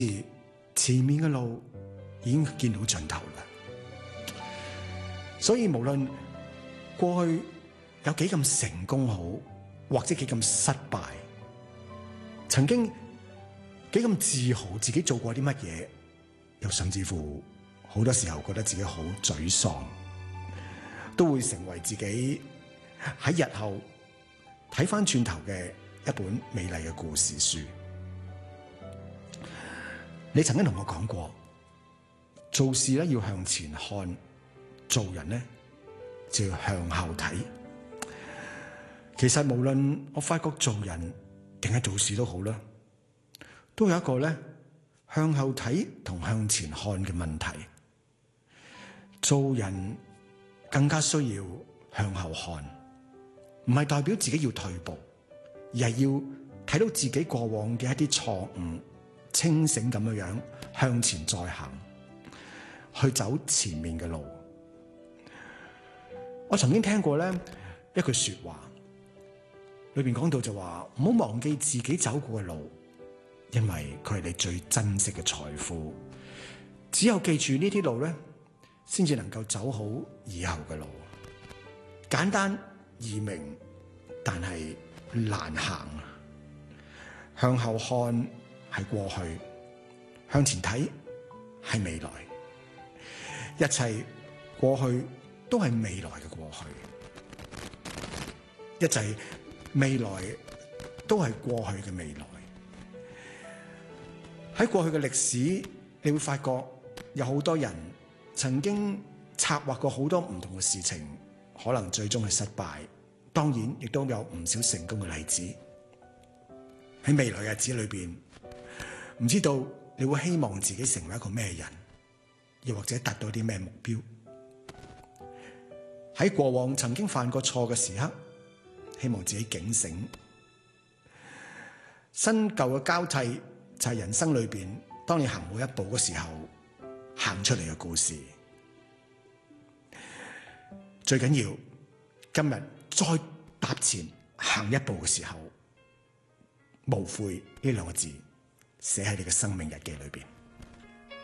前面嘅路已經見到盡頭啦。所以無論過去有幾咁成功好，或者幾咁失敗，曾經幾咁自豪自己做過啲乜嘢，又甚至乎好多時候覺得自己好沮喪，都會成為自己喺日後睇返轉頭嘅一本美麗嘅故事書。你曾經同我講過，做事咧要向前看，做人咧就要向後睇。其實無論我發覺做人定係做事都好啦，都有一個咧向後睇同向前看嘅問題。做人更加需要向後看，唔係代表自己要退步，而係要睇到自己過往嘅一啲錯誤，清醒咁樣向前再行，去走前面嘅路。我曾經聽過咧一句說話，裏邊講到就話唔好忘記自己走過嘅路，因為佢係你最珍惜嘅財富。只有記住呢啲路咧，先至能夠走好以後嘅路。簡單易明，但係難行。向後看係過去，向前睇係未來。一切過去都係未來嘅過去，一切未來都係過去嘅未來。喺過去嘅歷史，你會發覺有好多人曾經策劃過好多唔同嘅事情，可能最終係失敗。當然亦都有唔少成功嘅例子。喺未來嘅日子裏邊，唔知道你會希望自己成為一個咩人，又或者達到啲咩目標。喺過往曾經犯過錯嘅時刻，希望自己警醒。新舊嘅交替就係人生裏邊，當你行每一步嘅時候行出嚟嘅故事。最緊要今日再踏前行一步嘅時候，無悔呢兩個字寫喺你嘅生命日記裏邊。